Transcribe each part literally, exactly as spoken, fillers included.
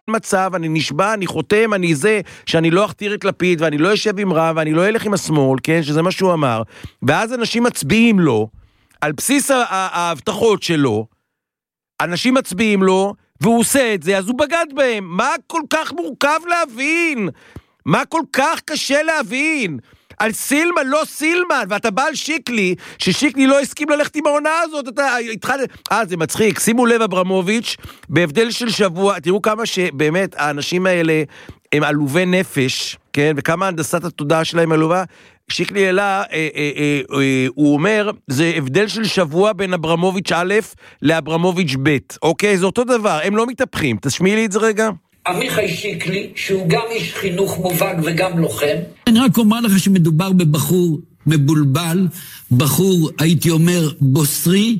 מצב, אני נשבע, אני חותם, אני זה, שאני לא אכתיר את לפיד, ואני לא יושב עם רב, ואני לא אלך עם השמאל, כן, שזה מה שהוא אמר, ואז אנשים מצביעים לו, על בסיס ההבטחות שלו, אנשים מצביעים לו, והוא עושה את זה, אז הוא בגד בהם. מה כל כך מורכב להבין? מה כל כך קשה להבין? על סילמן, לא סילמן, ואתה בא על שיקלי, ששיקלי לא הסכים ללכת עם העונה הזאת, אתה התחל... אה, זה מצחיק, שימו לב אברמוביץ', בהבדל של שבוע, תראו כמה שבאמת האנשים האלה הם עלובי נפש, כן, וכמה הנדסת התודעה שלהם עלובה, שיקלי אלא, אה, אה, אה, אה, הוא אומר, זה הבדל של שבוע בין אברמוביץ' א' לאברמוביץ' ב', אוקיי? זה אותו דבר, הם לא מתהפכים, תשמיעי לי את זה רגע. עמיחי שיקלי, שהוא גם איש חינוך מובהק וגם לוחם. אני רק אומר לך שמדובר בבחור מבולבל, בחור, הייתי אומר, בוסרי.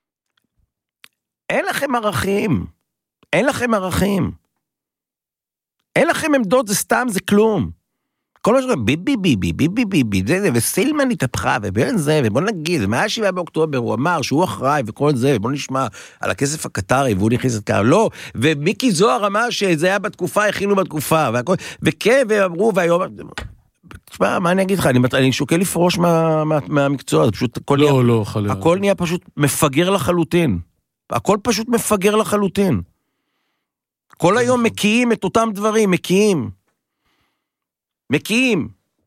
אין לכם ערכים, אין לכם ערכים. אין לכם עמדות, זה סתם, זה כלום. כל מה שקורה, ביבי ביבי, ביבי ביבי, זה זה, וסילמן התהפכה, ובין זה, ובוא נגיד, מה השבעה באוקטובר, הוא אמר שהוא אחראי, וכל זה, ובוא נשמע על הכסף הקטרי, והוא נכנס את קטר, לא, ומיקי זוהר אמר שזה היה בתקופה, הכינו בתקופה, והכל, וכן, ואמרו, והיום, תשמע, מה אני אגיד לך, אני, אני שוקל לפרוש מה, מה, מהמקצוע, זה פשוט, הכל, לא, נהיה, לא, חלילה. הכל נהיה פשוט מפגר לחלוטין, הכל פשוט מפגר לחלוטין, כל היום מקיאים את אותם דברים, מקיאים, מקיאים.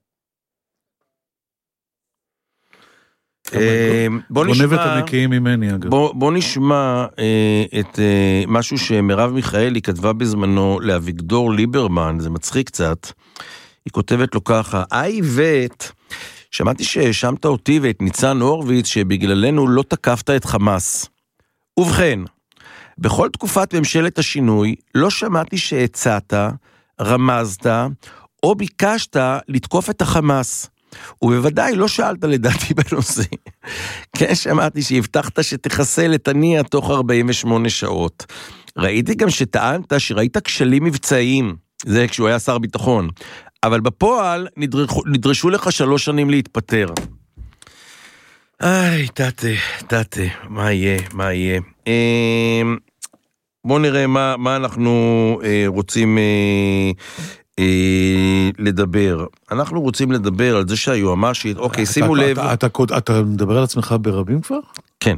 בוא נשמע... גונב את המקיאים ממני, אגב. בוא נשמע את משהו שמרב מיכאלי כתבה בזמנו לאביגדור ליברמן, זה מצחיק קצת. היא כותבת לו ככה, היי ואת, שמעתי שהאשמת אותי ואת ניצן הורוביץ שבגללנו לא תקפת את חמאס. ובכן, בכל תקופת ממשלת השינוי לא שמעתי שהצעת, רמזת, או ביקשת לתקוף את החמאס, ובוודאי לא שאלת לדעתי בנושא. כן, שמעתי שהבטחת שתחסל את הנייה תוך ארבעים ושמונה שעות. ראיתי גם שטענת שראית כשלים מבצעיים, זה כשהוא היה שר ביטחון, אבל בפועל נדרשו, נדרשו לך שלוש שנים להתפטר. איי, תתה, תתה, מה יהיה, מה יהיה. בואו נראה מה, מה אנחנו רוצים... לדבר. אנחנו רוצים לדבר על זה שהיועמ"שית, אוקיי, שימו לב. אתה מדבר על עצמך ברבים כבר? כן.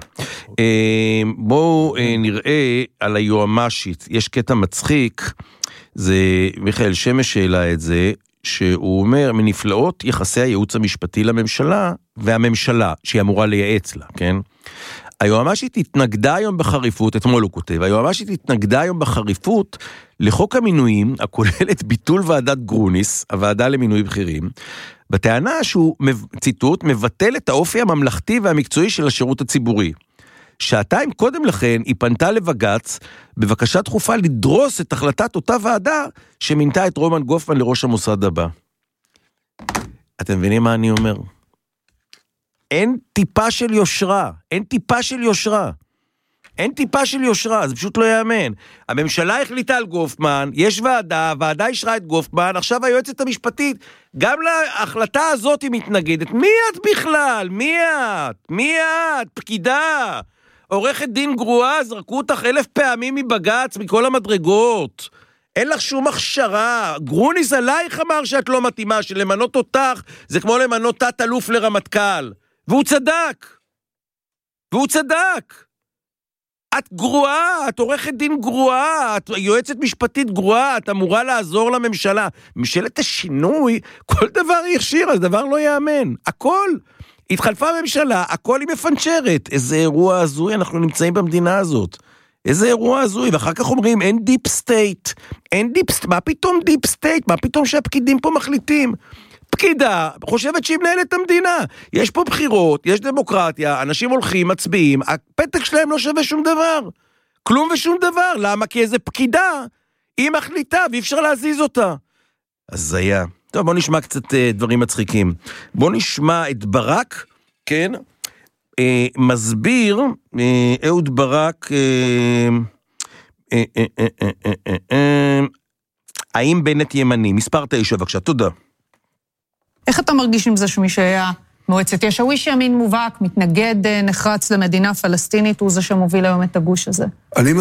בואו נראה על היועמ"שית. יש קטע מצחיק, זה מיכאל שמש שאלה את זה, שהוא אומר, מנפלאות יחסי הייעוץ המשפטי לממשלה, והממשלה, שהיא אמורה לייעץ לה, כן? היועמ"שית התנגדה היום בחריפות, אתמול הוא כותב, היועמ"שית התנגדה היום בחריפות לחוק המינויים, הכולל את ביטול ועדת גרוניס, הוועדה למינוי בכירים, בטענה שהוא, ציטוט, מבטל את האופי הממלכתי והמקצועי של השירות הציבורי. שעתיים קודם לכן היא פנתה לבג"ץ, בבקשה דחופה לדרוס את החלטת אותה ועדה, שמינתה את רומן גופמן לראש המוסד הבא. אתם מבינים מה אני אומר? אין טיפה של יושרה, אין טיפה של יושרה, אין טיפה של יושרה, זה פשוט לא יאמן. הממשלה החליטה על גופמן, יש ועדה, ועדה אישרה את גופמן, עכשיו היועצת המשפטית, גם להחלטה הזאת היא מתנגדת. מי את בכלל? מי את? מי את? פקידה. עורכת דין גרועה, זרקו אותך אלף פעמים מבגץ, מכל המדרגות. אין לך שום הכשרה. גרוניס עלייך אמר שאת לא מתאימה, שלמנות אותך זה כמו למנות תת אלוף לרמטכ"ל. והוא צדק, והוא צדק. את גרועה, את עורכת דין גרועה, את יועצת משפטית גרועה, את אמורה לעזור לממשלה. ממשלת השינוי, כל דבר היא הכשירה, זה דבר לא יאמן. הכל, התחלפה הממשלה, הכל היא מפנצ'רת. איזה אירוע הזוי אנחנו נמצאים במדינה הזאת. איזה אירוע הזוי, ואחר כך אומרים, אין דיפ סטייט, אין דיפ סטייט, מה פתאום דיפ סטייט, מה פתאום שהפקידים פה מחליטים? פקידה, חושבת שהיא מנהלת את המדינה. יש פה בחירות, יש דמוקרטיה, אנשים הולכים, מצביעים, הפתק שלהם לא שווה שום דבר. כלום ושום דבר. למה? כי איזה פקידה, היא מחליטה, ואי אפשר להזיז אותה. אז זה היה. טוב, בוא נשמע קצת אה, דברים מצחיקים. בוא נשמע את ברק, כן? אה, מסביר, אה, אהוד ברק, אה, אה, אה, אה, אה, אה, אה, אה, האם בנט ימני? מספר תשע, בבקשה, תודה. איך אתה מרגיש עם זה שמי שהיה מועצת יש"ע ימין מובהק, מתנגד נחרץ למדינה פלסטינית, הוא זה שמוביל היום את הגוש הזה? אני